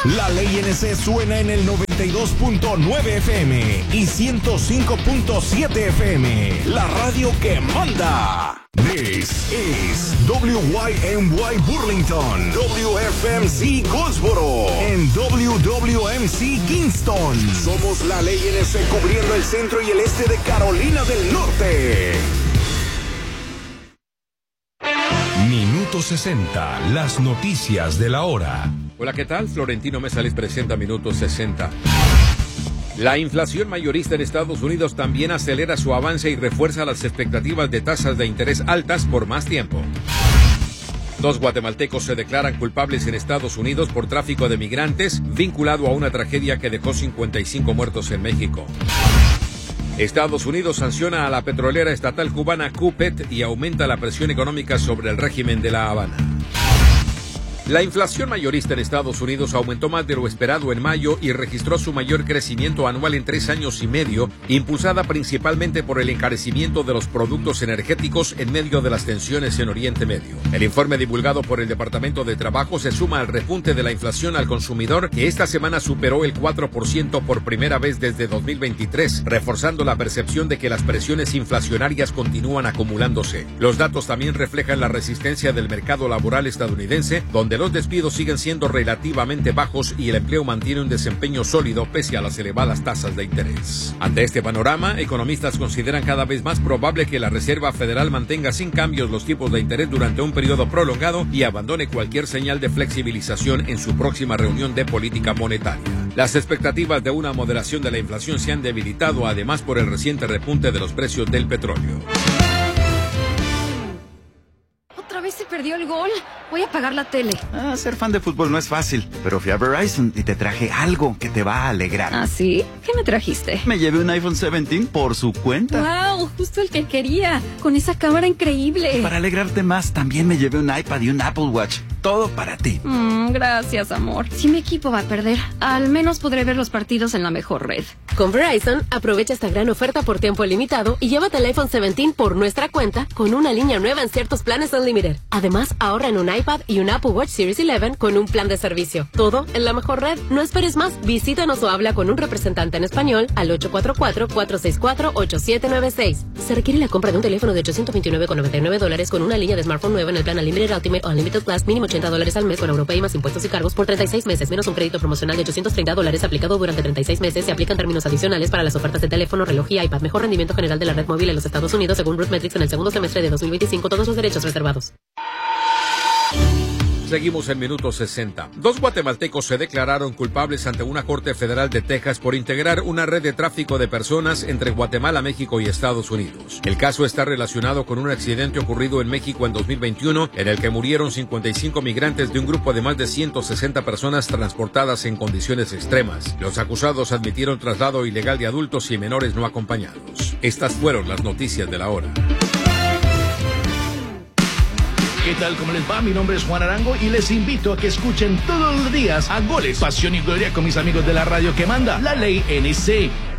La Ley NC suena en el 92.9 FM y 105.7 FM. La radio que manda. This is WYMY Burlington, WFMC Goldsboro, and WWMC Kingston. Somos la Ley NC cubriendo el centro y el este de Carolina del Norte. Minuto 60, las noticias de la hora. Hola, ¿qué tal? Florentino Mesa les presenta Minuto 60. La inflación mayorista en Estados Unidos también acelera su avance y refuerza las expectativas de tasas de interés altas por más tiempo. 2 guatemaltecos se declaran culpables en Estados Unidos por tráfico de migrantes vinculado a una tragedia que dejó 55 muertos en México. Estados Unidos sanciona a la petrolera estatal cubana CUPET y aumenta la presión económica sobre el régimen de La Habana. La inflación mayorista en Estados Unidos aumentó más de lo esperado en mayo y registró su mayor crecimiento anual en 3 años y medio, impulsada principalmente por el encarecimiento de los productos energéticos en medio de las tensiones en Oriente Medio. El informe divulgado por el Departamento de Trabajo se suma al repunte de la inflación al consumidor, que esta semana superó el 4% por primera vez desde 2023, reforzando la percepción de que las presiones inflacionarias continúan acumulándose. Los datos también reflejan la resistencia del mercado laboral estadounidense, donde los despidos siguen siendo relativamente bajos y el empleo mantiene un desempeño sólido pese a las elevadas tasas de interés. Ante este panorama, economistas consideran cada vez más probable que la Reserva Federal mantenga sin cambios los tipos de interés durante un periodo prolongado y abandone cualquier señal de flexibilización en su próxima reunión de política monetaria. Las expectativas de una moderación de la inflación se han debilitado, además por el reciente repunte de los precios del petróleo. ¿Otra vez se perdió el gol? Voy a apagar la tele. Ser fan de fútbol no es fácil, pero fui a Verizon y te traje algo que te va a alegrar. ¿Ah, sí? ¿Qué me trajiste? Me llevé un iPhone 17 por su cuenta. ¡Wow! Justo el que quería, con esa cámara increíble. Para alegrarte más, también me llevé un iPad y un Apple Watch. Todo para ti. Gracias, amor. Si mi equipo va a perder, al menos podré ver los partidos en la mejor red. Con Verizon, aprovecha esta gran oferta por tiempo limitado y llévate el iPhone 17 por nuestra cuenta con una línea nueva en ciertos planes Unlimited. Además, ahorra en un iPad y un Apple Watch Series 11 con un plan de servicio. Todo en la mejor red. No esperes más. Visítanos o habla con un representante en español al 844-464-8796. Se requiere la compra de un teléfono de $829,99 con una línea de smartphone nueva en el plan Unlimited Ultimate o Unlimited Plus, mínimo $80 al mes con Europay más impuestos y cargos por 36 meses, menos un crédito promocional de $830 aplicado durante 36 meses. Se aplican términos adicionales para las ofertas de teléfono, reloj y iPad. Mejor rendimiento general de la red móvil en los Estados Unidos según RootMetrics en el segundo semestre de 2025. Todos los derechos reservados. Seguimos en Minuto 60. 2 guatemaltecos se declararon culpables ante una corte federal de Texas por integrar una red de tráfico de personas entre Guatemala, México y Estados Unidos. El caso está relacionado con un accidente ocurrido en México en 2021, en el que murieron 55 migrantes de un grupo de más de 160 personas transportadas en condiciones extremas. Los acusados admitieron traslado ilegal de adultos y menores no acompañados. Estas fueron las noticias de la hora. ¿Qué tal? ¿Cómo les va? Mi nombre es Juan Arango y les invito a que escuchen todos los días a Goles, Pasión y Gloria con mis amigos de la radio que manda, la Ley NC.